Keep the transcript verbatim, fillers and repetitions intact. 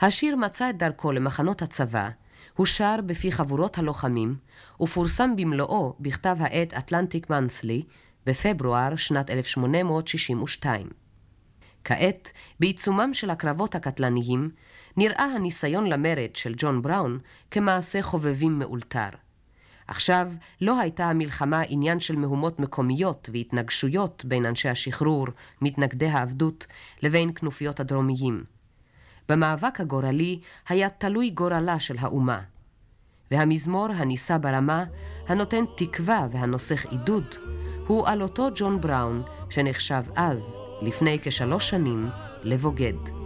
השיר מצא את דרכו למחנות הצבא, הוא שר בפי חבורות הלוחמים, ופורסם במלואו בכתב העת אטלנטיק מנסלי בפברואר שנת אלף שמונה מאות שישים ושתיים. כעת, בעיצומם של הקרבות הקטלניים, נראה הניסיון למרד של ג'ון בראון כמעשה חובבים מאולתר. עכשיו לא הייתה המלחמה עניין של מהומות מקומיות והתנגשויות בין אנשי השחרור, מתנגדי העבדות, לבין כנופיות הדרומיים. במאבק הגורלי היה תלוי גורלה של האומה, והמזמור הנישא ברמה, הנותן תקווה והנוסח עידוד, הוא על אותו ג'ון בראון שנחשב אז, לפני כשלוש שנים, לבוגד.